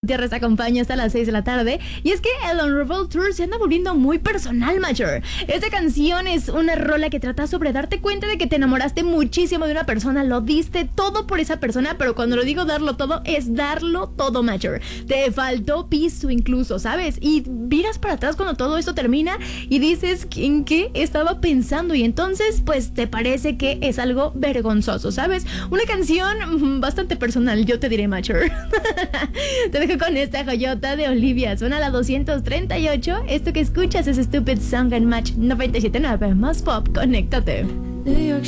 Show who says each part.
Speaker 1: Gutiérrez te acompaña hasta las 6 de la tarde. Y es que el Unravel Tour se anda volviendo muy personal, Major. Esta canción es una rola que trata sobre darte cuenta de que te enamoraste muchísimo de una persona, lo diste todo por esa persona, pero cuando lo digo darlo todo, es darlo todo, Major. Te faltó piso incluso, ¿sabes? Y miras para atrás cuando todo esto termina y dices, ¿en qué estaba pensando? Y entonces, pues, te parece que es algo vergonzoso, ¿sabes? Una canción bastante personal, yo te diré, Major. Te dejo con esta joyota de Olivia. Suena a la 238. Esto que escuchas es Stupid Song and Match 97.9. Más pop, conéctate.
Speaker 2: New York